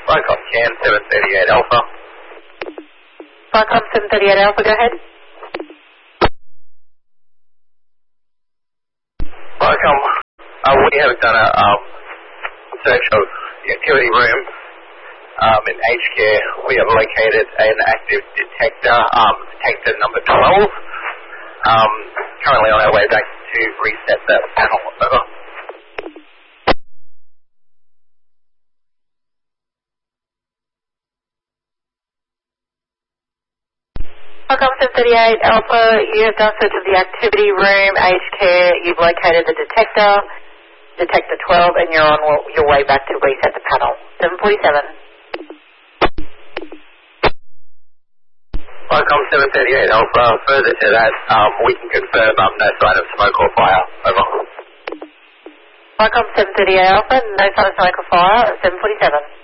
Vicom Cam 738 Alpha. Vicom 738 Alpha, go ahead. Vicom, we have done a search of the activity room in aged care. We have located an active detector, detector number 12. Currently on our way back to reset that panel. Over. Vicom 738 Alpha, you have done search of the activity room, aged care. You've located the detector, detector 12, and you're on your way back to reset the panel. 747. Vicom 738 Alpha, further to that, we can confirm no sign of smoke or fire. Over. Vicom 738 Alpha, no sign of smoke or fire. 747.